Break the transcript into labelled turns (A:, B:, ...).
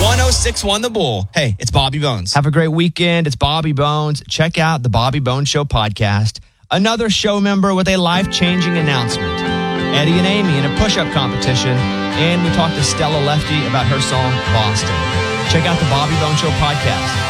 A: 1061 The Bull. Hey, it's Bobby Bones.
B: Have a great weekend. It's Bobby Bones. Check out the Bobby Bones Show podcast. Another show member with a life-changing announcement. Eddie and Amy in a push-up competition. And we talked to Stella Lefty about her song, Boston. Check out the Bobby Bones Show podcast.